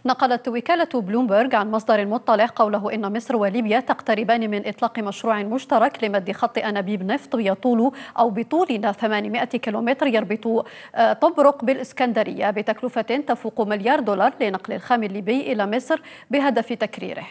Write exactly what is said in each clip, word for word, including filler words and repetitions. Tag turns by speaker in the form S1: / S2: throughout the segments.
S1: نقلت وكالة بلومبرغ عن مصدر مطلع قوله إن مصر وليبيا تقتربان من إطلاق مشروع مشترك لمد خط أنابيب نفط يطول أو بطول ثمانمائة كيلومتر يربط طبرق بالإسكندرية بتكلفة تفوق مليار دولار لنقل الخام الليبي إلى مصر بهدف تكريره.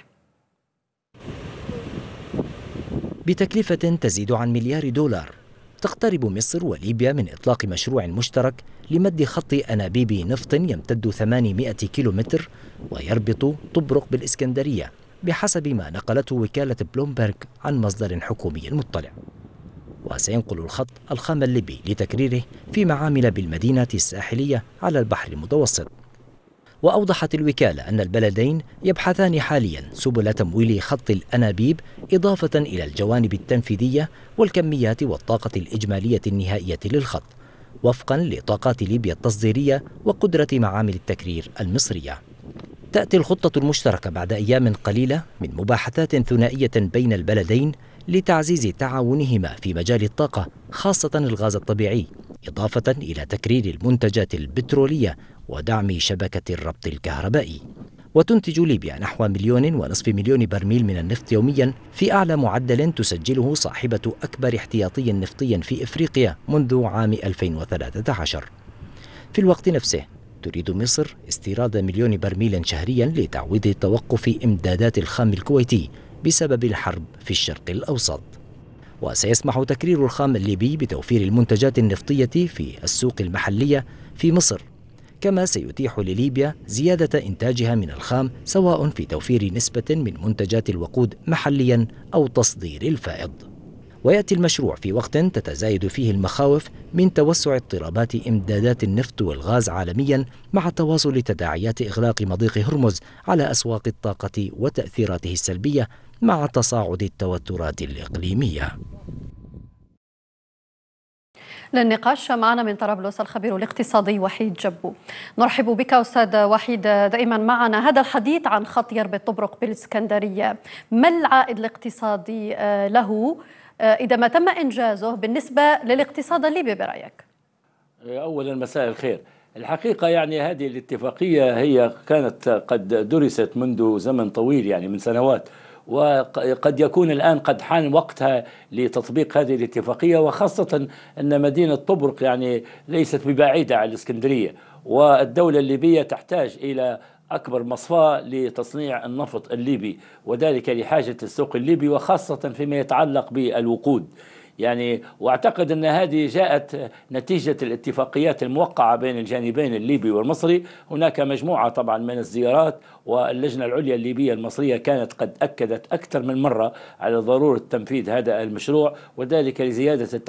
S2: بتكلفة تزيد عن مليار دولار تقترب مصر وليبيا من إطلاق مشروع مشترك لمد خط أنابيب نفط يمتد ثمانمائة كيلومتر ويربط طبرق بالإسكندرية بحسب ما نقلته وكالة بلومبرغ عن مصدر حكومي مطلع. وسينقل الخط الخام الليبي لتكريره في معامل بالمدينة الساحلية على البحر المتوسط. وأوضحت الوكالة أن البلدين يبحثان حاليا سبل تمويل خط الأنابيب إضافة إلى الجوانب التنفيذية والكميات والطاقة الإجمالية النهائية للخط وفقا لطاقات ليبيا التصديرية وقدرة معامل التكرير المصرية. تأتي الخطة المشتركة بعد أيام قليلة من مباحثات ثنائية بين البلدين لتعزيز تعاونهما في مجال الطاقة خاصة الغاز الطبيعي إضافة إلى تكرير المنتجات البترولية ودعم شبكة الربط الكهربائي. وتنتج ليبيا نحو مليون ونصف مليون برميل من النفط يوميا في أعلى معدل تسجله صاحبة أكبر احتياطي نفطي في إفريقيا منذ عام ألفين وثلاثة عشر. في الوقت نفسه تريد مصر استيراد مليون برميل شهريا لتعويض توقف إمدادات الخام الكويتي بسبب الحرب في الشرق الأوسط. وسيسمح تكرير الخام الليبي بتوفير المنتجات النفطية في السوق المحلية في مصر، كما سيتيح لليبيا زيادة إنتاجها من الخام سواء في توفير نسبة من منتجات الوقود محليا أو تصدير الفائض. ويأتي المشروع في وقت تتزايد فيه المخاوف من توسع اضطرابات إمدادات النفط والغاز عالميا مع تواصل تداعيات إغلاق مضيق هرمز على أسواق الطاقة وتأثيراته السلبية مع تصاعد التوترات الإقليمية.
S1: للنقاش معنا من طرابلس الخبير الاقتصادي وحيد جبو. نرحب بك أستاذ وحيد دائما معنا. هذا الحديث عن خط يربط طبرق بالإسكندرية، ما العائد الاقتصادي له إذا ما تم إنجازه بالنسبة للاقتصاد الليبي برأيك؟
S3: أولا مساء الخير. الحقيقة يعني هذه الاتفاقية هي كانت قد درست منذ زمن طويل، يعني من سنوات، وقد يكون الآن قد حان وقتها لتطبيق هذه الاتفاقية، وخاصة أن مدينة طبرق يعني ليست ببعيدة عن الإسكندرية، والدولة الليبية تحتاج إلى أكبر مصفاة لتصنيع النفط الليبي، وذلك لحاجة السوق الليبي وخاصة فيما يتعلق بالوقود. يعني واعتقد أن هذه جاءت نتيجة الاتفاقيات الموقعة بين الجانبين الليبي والمصري. هناك مجموعة طبعا من الزيارات، واللجنة العليا الليبية المصرية كانت قد أكدت أكثر من مرة على ضرورة تنفيذ هذا المشروع، وذلك لزيادة